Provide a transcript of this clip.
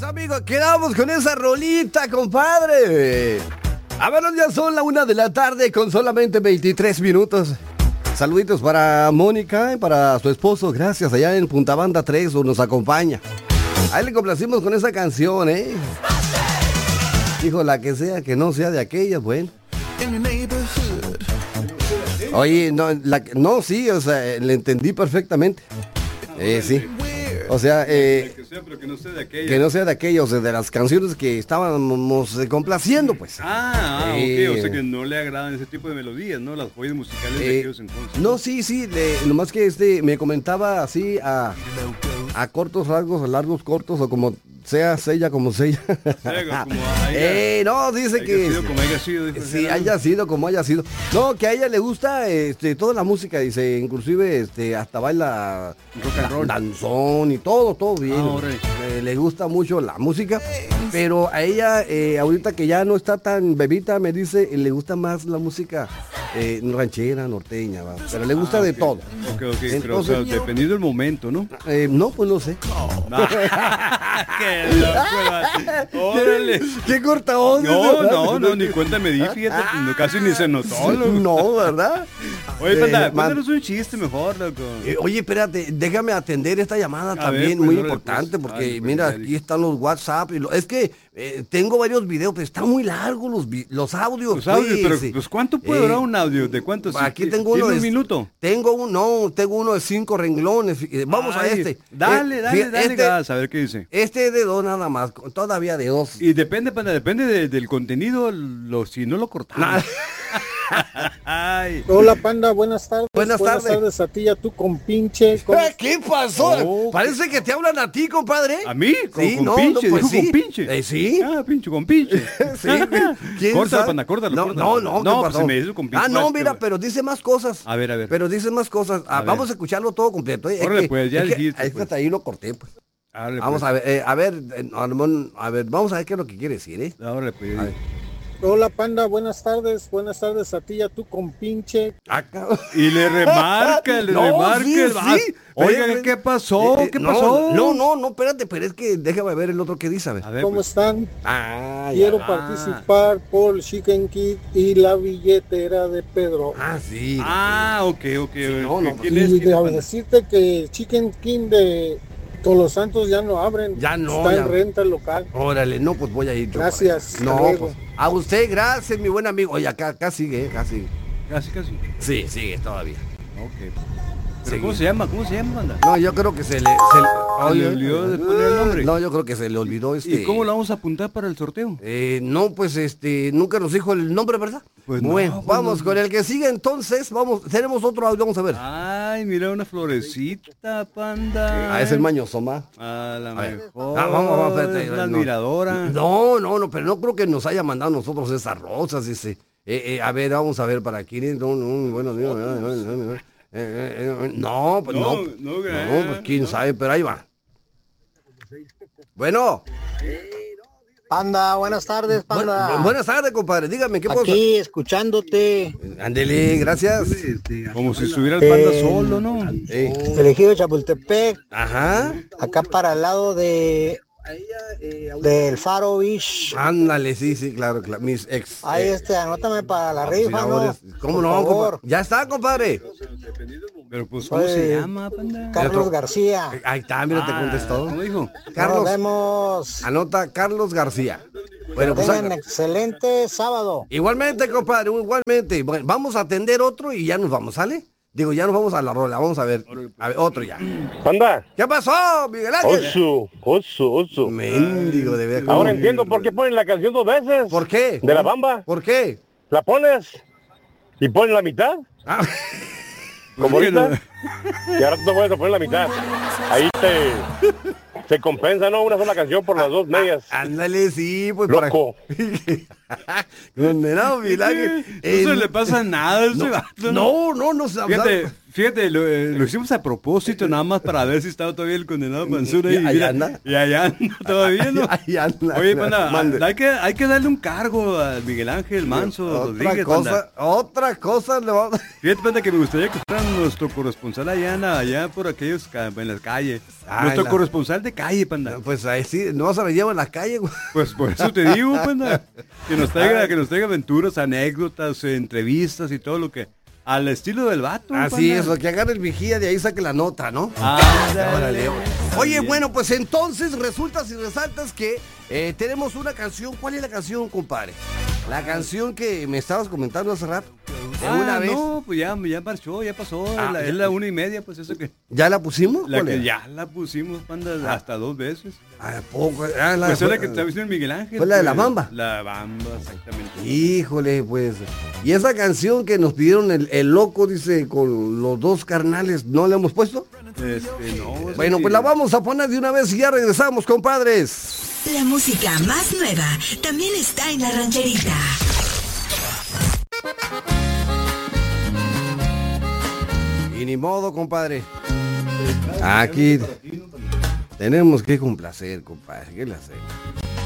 Amigos, quedamos con esa rolita, compadre. A ver, ya son la 1 de la tarde con solamente 23 minutos. Saluditos para Mónica y para su esposo, gracias, allá en Punta Banda 3, donde nos acompaña. Ahí le complacimos con esa canción, Dijo, la que sea, que no sea de aquellas, bueno. Oye, no, sí, o sea, le entendí perfectamente. Sí. O sea, que sea, pero que no sea de aquellas. Que no sea de aquellos, de las canciones que estábamos complaciendo, pues. Ok, o sea que no le agradan ese tipo de melodías, ¿no? Las joyas musicales de aquellos entonces. No, sí, nomás que me comentaba así a cortos rasgos, a largos cortos, o como sea como sea. No, dice que haya sido, sí, haya sido como haya sido. No, que a ella le gusta toda la música, dice, inclusive hasta baila rock and roll, danzón y todo bien. Le gusta mucho la música, pero a ella ahorita que ya no está tan bebita, me dice, le gusta más la música ranchera, norteña, ¿va? Pero le gusta de todo. Ok, entonces, pero o sea, dependiendo del momento, ¿no? No, pues no sé. Qué loco, órale. Qué corta onda. No, ni cuenta me di, fíjate, casi ni se notó, loco. No, ¿verdad? Oye, Panda, cuéntanos un chiste mejor, loco. Oye, espérate, déjame atender esta llamada también, muy importante, porque mira, aquí están los WhatsApp, es que tengo varios videos, pero están muy largos los audios. Los audios, pero pues ¿cuánto puede durar un audio? ¿De cuánto? Aquí tengo uno de un minuto. Tengo uno de 5 renglones. Vamos a este. Dale, gas, a ver qué dice. Este es de 2 nada más, todavía de 2. Y depende, Panda, depende del contenido, si no lo cortamos. Hola, Panda, buenas tardes. Buenas tardes a ti y a tu compinche. ¿Qué pasó? Parece que te hablan a ti, compadre. ¿A mí? Sí, compinche, pues sí. Compinche. Sí. Pinche compinche. Sí. Córtalo, Panda, córtalo. No, pues se me dice compinche. No, mira, pero dice más cosas. A ver. Pero dice más cosas. Vamos a escucharlo todo completo. Órale, pues, ya dijiste. Hasta ahí lo corté, pues. Vamos pues. a ver, vamos a ver qué es lo que quiere decir, Ahora pues. Hola, Panda, buenas tardes a ti y a tu compinche. Y le remarca, Sí. Oigan, ¿qué pasó? ¿Qué pasó? No, espérate, pero es que déjame ver el otro que dice, a ver. ¿Cómo pues. están? Quiero participar por Chicken Kid y la billetera de Pedro. Sí. Ok. Sí, y de decirte que Chicken King de Todos los Santos ya no abren. Ya no. Está en renta el local. Órale, no, pues voy a ir. Gracias. No, pues, a usted, gracias, mi buen amigo. Oye, acá sigue, casi. Casi. Sí, sigue todavía. Ok. ¿Pero cómo se llama, Banda? No, yo creo que se le olvidó de poner el nombre. No, yo creo que se le olvidó ¿Y cómo lo vamos a apuntar para el sorteo? No, pues nunca nos dijo el nombre, ¿verdad? Pues bueno, vamos con el que sigue entonces, tenemos otro audio, vamos a ver. Ay, mira una florecita, Panda. Es el mañosoma. A la mejor. Vamos a ver. La admiradora. No, pero no creo que nos haya mandado nosotros esas rosas, dice. A ver, vamos a ver para quién. Bueno, no, pues quién sabe, pero ahí va. Bueno. Panda, buenas tardes, Panda. Buenas tardes, compadre, dígame, ¿qué pasa? Aquí, escuchándote. Ándele, gracias. Como si estuviera el Panda solo, ¿no? Elegido de Chapultepec. Ajá. Acá para el lado del Faro Beach. Ándale, sí, claro, mis ex. Ahí anótame para la rifa, ¿no? ¿Cómo no, compadre? Ya está, compadre. Pero pues, ¿cómo se llama, Panda? Carlos García. Ahí está, mira, te contestó. ¿Cómo dijo? Carlos. Nos vemos. Anota Carlos García. Bueno, pues tengan excelente sábado. Igualmente, compadre, igualmente. Bueno, vamos a atender otro y ya nos vamos, ¿sale? Digo, ya nos vamos a la rola, vamos a ver otro ya. Panda. ¿Qué pasó, Miguel Ángel? Oso. Mendigo, de ver. Ahora entiendo por qué ponen la canción 2 veces. ¿Por qué? De La Bamba. ¿Por qué? La pones y pones la mitad. Como ahorita. Y ahora tú te puedes poner la mitad. Ahí se compensa, ¿no? Una sola canción por las 2 medias. Ándale, sí, pues loco. Condenado, Miguel Ángel. No se le pasa nada a ese vato. No. Fíjate, lo hicimos a propósito, nada más para ver si estaba todavía el condenado Manzura. Y allá anda. Y allá anda todavía, ¿no? Ahí anda. Oye, panda, hay que darle un cargo a Miguel Ángel Manso Rodríguez, panda. Otra cosa le vamos... Fíjate, panda, que me gustaría que fuera nuestro corresponsal allá por aquellos en las calles. Nuestro corresponsal de calle, panda. Pues ahí sí, no se lo lleva en la calle, güey. Pues por eso te digo, panda, que nos traiga aventuras, anécdotas, entrevistas y todo lo que... Al estilo del vato. Así es, lo que agarre el vigía, de ahí saque la nota, ¿no? Oye, bueno, pues entonces resultas y resaltas que tenemos una canción. ¿Cuál es la canción, compadre? La canción que me estabas comentando hace rato. Una vez. No, pues ya marchó, ya pasó. Es la 1:30, pues eso que. ¿Ya la pusimos? Ya la pusimos, panda, hasta 2 veces. ¿A poco? Pues era la que te avisó el Miguel Ángel. ¿Fue la de la Bamba? La Bamba, exactamente. Híjole, pues. Y esa canción que nos pidieron el loco, dice, con los 2 carnales, ¿no la hemos puesto? No. Bueno, pues la vamos a poner de una vez y ya regresamos, compadres. La música más nueva también está en La Rancherita. Y ni modo, compadre. Aquí tenemos que complacer, compadre. ¿Qué le hacemos?